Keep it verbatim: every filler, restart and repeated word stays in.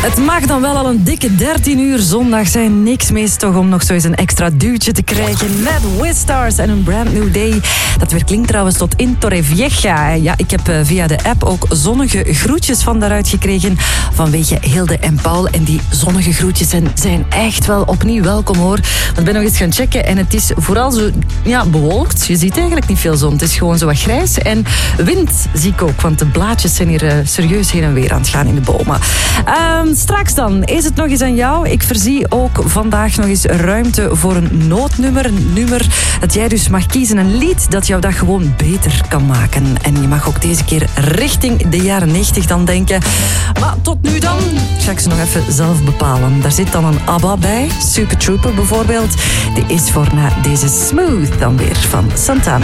Het mag dan wel al een dikke dertien uur zondag zijn. Niks mis toch om nog zo eens een extra duwtje te krijgen met Wistars en een brand new day. Dat weer klinkt trouwens tot in Torrevieja. Ja, ik heb via de app ook zonnige groetjes van daaruit gekregen vanwege Hilde en Paul. En die zonnige groetjes zijn, zijn echt wel opnieuw welkom hoor. Want ik ben nog eens gaan checken en het is vooral zo ja, bewolkt. Je ziet eigenlijk niet veel zon. Het is gewoon zo wat grijs. En wind zie ik ook, want de blaadjes zijn hier uh, serieus heen en weer aan het gaan in de bomen. Uh, straks dan is het nog eens aan jou. Ik voorzie ook vandaag nog eens ruimte voor een noodnummer. Een nummer dat jij dus mag kiezen. Een lied dat jou dat gewoon beter kan maken. En je mag ook deze keer richting de jaren negentig dan denken. Maar tot nu dan ga ik ze nog even zelf bepalen. Daar zit dan een ABBA bij. Super Trooper bijvoorbeeld. Die is voor na deze Smooth dan weer van Santana.